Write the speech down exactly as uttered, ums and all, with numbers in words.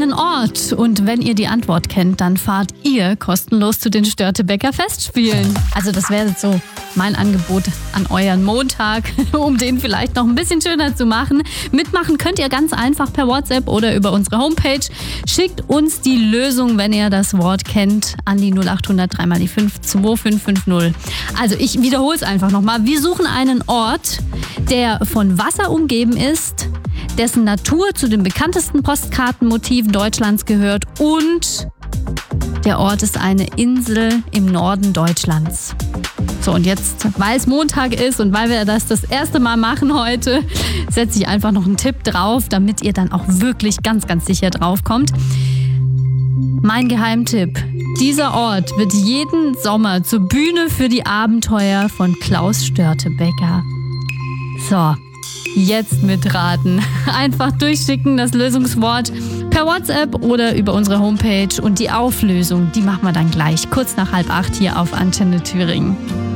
einen Ort und wenn ihr die Antwort kennt, dann fahrt ihr kostenlos zu den Störtebeker Festspielen. Also das wäre jetzt so mein Angebot an euren Montag, um den vielleicht noch ein bisschen schöner zu machen. Mitmachen könnt ihr ganz einfach per WhatsApp oder über unsere Homepage. Schickt uns die Lösung, wenn ihr das Wort kennt, an die null acht hundert drei mal die fünf zwei fünf fünf null. Also ich wiederhole es einfach nochmal. Wir suchen einen Ort, der von Wasser umgeben ist, dessen Natur zu den bekanntesten Postkartenmotiven Deutschlands gehört und der Ort ist eine Insel im Norden Deutschlands. So, und jetzt, weil es Montag ist und weil wir das das erste Mal machen heute, setze ich einfach noch einen Tipp drauf, damit ihr dann auch wirklich ganz, ganz sicher drauf kommt. Mein Geheimtipp: Dieser Ort wird jeden Sommer zur Bühne für die Abenteuer von Klaus Störtebeker. So, jetzt mitraten. Einfach durchschicken das Lösungswort per WhatsApp oder über unsere Homepage und die Auflösung, die machen wir dann gleich kurz nach halb acht hier auf Antenne Thüringen.